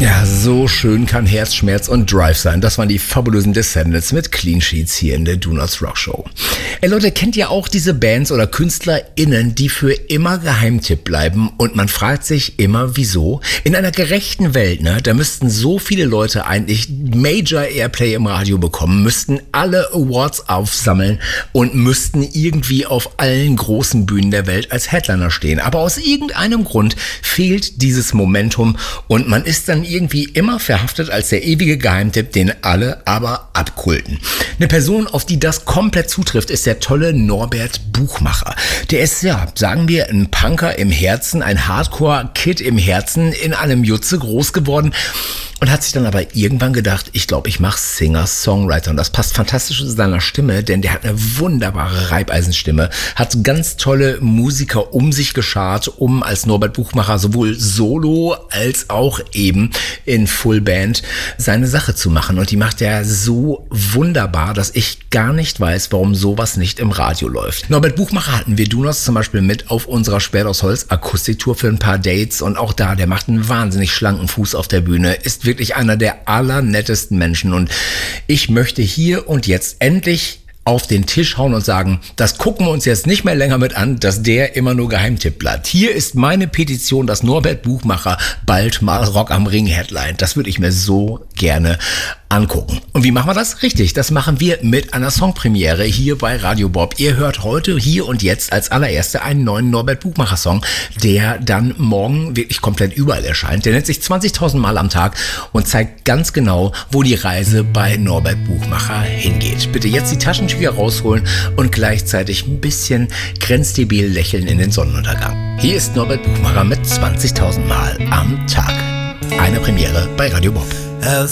Ja, so schön kann Herzschmerz und Drive sein. Das waren die fabulösen Descendants mit Clean Sheets hier in der Do Nots Rock Show. Ey Leute, kennt ihr auch diese Bands oder KünstlerInnen, die für immer Geheimtipp bleiben und man fragt sich immer, wieso? In einer gerechten Welt, da müssten so viele Leute eigentlich Major Airplay im Radio bekommen, müssten alle Awards aufsammeln und müssten irgendwie auf allen großen Bühnen der Welt als Headliner stehen. Aber aus irgendeinem Grund fehlt dieses Momentum und man ist dann irgendwie immer verhaftet als der ewige Geheimtipp, den alle aber abkulten. Eine Person, auf die das komplett zutrifft, ist der tolle Norbert Buchmacher. Der ist, ja, sagen wir, ein Punker im Herzen, ein Hardcore-Kid im Herzen, in einem Jutze groß geworden und hat sich dann aber irgendwann gedacht, ich glaube, ich mache Singer-Songwriter. Und das passt fantastisch zu seiner Stimme, denn der hat eine wunderbare Reibeisenstimme, hat ganz tolle Musiker um sich geschart, um als Norbert Buchmacher sowohl solo als auch eben in Fullband seine Sache zu machen. Und die macht er so wunderbar, dass ich gar nicht weiß, warum sowas nicht im Radio läuft. Norbert Buchmacher hatten wir Do Nots zum Beispiel mit auf unserer Sperrt aus Holz Akustiktour für ein paar Dates. Und auch da, der macht einen wahnsinnig schlanken Fuß auf der Bühne, ist wirklich einer der allernettesten Menschen. Und ich möchte hier und jetzt endlich auf den Tisch hauen und sagen, das gucken wir uns jetzt nicht mehr länger mit an, dass der immer nur Geheimtipp bleibt. Hier ist meine Petition, dass Norbert Buchmacher bald mal Rock am Ring Headline. Das würde ich mir so gerne angucken. Und wie machen wir das? Richtig, das machen wir mit einer Songpremiere hier bei Radio Bob. Ihr hört heute, hier und jetzt als allererste einen neuen Norbert Buchmacher Song, der dann morgen wirklich komplett überall erscheint. Der nennt sich 20.000 Mal am Tag und zeigt ganz genau, wo die Reise bei Norbert Buchmacher hingeht. Bitte jetzt die Taschentücher rausholen und gleichzeitig ein bisschen grenzdebil lächeln in den Sonnenuntergang. Hier ist Norbert Buchmacher mit 20.000 Mal am Tag. Eine Premiere bei Radio Bob.